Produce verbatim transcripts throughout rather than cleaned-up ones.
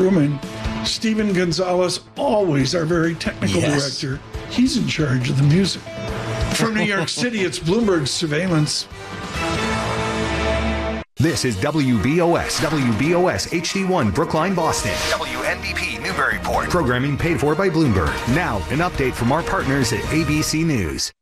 Truman. Steven Gonzalez, always our very technical yes. director. He's in charge of the music. From New York City, it's Bloomberg Surveillance. This is W B O S, W B O S H D one, Brookline, Boston. W N B P Newburyport. Programming paid for by Bloomberg. Now, an update from our partners at A B C News.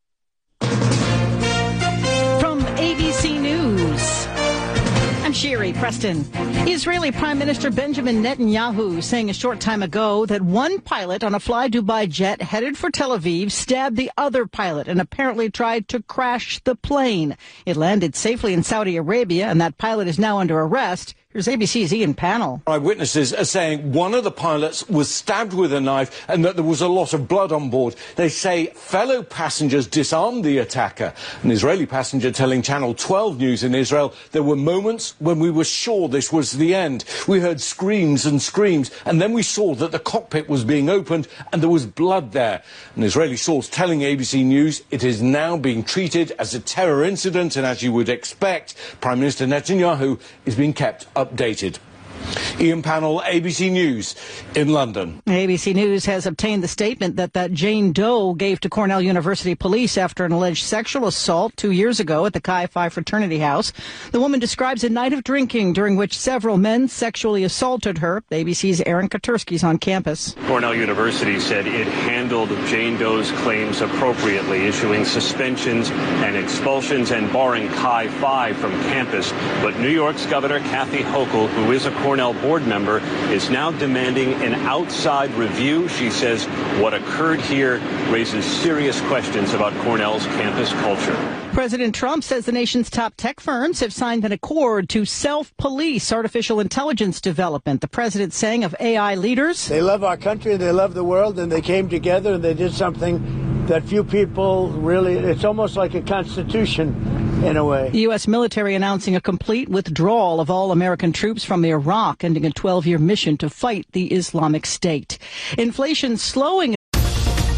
From A B C News, I'm Sherry Preston. Israeli Prime Minister Benjamin Netanyahu saying a short time ago that one pilot on a Fly Dubai jet headed for Tel Aviv stabbed the other pilot and apparently tried to crash the plane. It landed safely in Saudi Arabia, and that pilot is now under arrest. Here's A B C's Ian Pannell. Eyewitnesses are saying one of the pilots was stabbed with a knife and that there was a lot of blood on board. They say fellow passengers disarmed the attacker. An Israeli passenger telling Channel twelve News in Israel, there were moments when we were sure this was the end. We heard screams and screams, and then we saw that the cockpit was being opened and there was blood there. An Israeli source telling A B C News it is now being treated as a terror incident, and as you would expect, Prime Minister Netanyahu is being kept up. Updated. Ian Pannell, A B C News in London. A B C News has obtained the statement that that Jane Doe gave to Cornell University police after an alleged sexual assault two years ago at the Chi Phi fraternity house. The woman describes a night of drinking during which several men sexually assaulted her. A B C's Aaron Katersky's on campus. Cornell University said it handled Jane Doe's claims appropriately, issuing suspensions and expulsions and barring Chi Phi from campus. But New York's Governor Kathy Hochul, who is a Cornell board member, is now demanding an outside review. She says what occurred here raises serious questions about Cornell's campus culture. President Trump says the nation's top tech firms have signed an accord to self-police artificial intelligence development. The president saying of A I leaders, they love our country, they love the world, and they came together and they did something that few people really, it's almost like a constitution in a way. The U S military announcing a complete withdrawal of all American troops from Iraq, ending a twelve-year mission to fight the Islamic State. Inflation slowing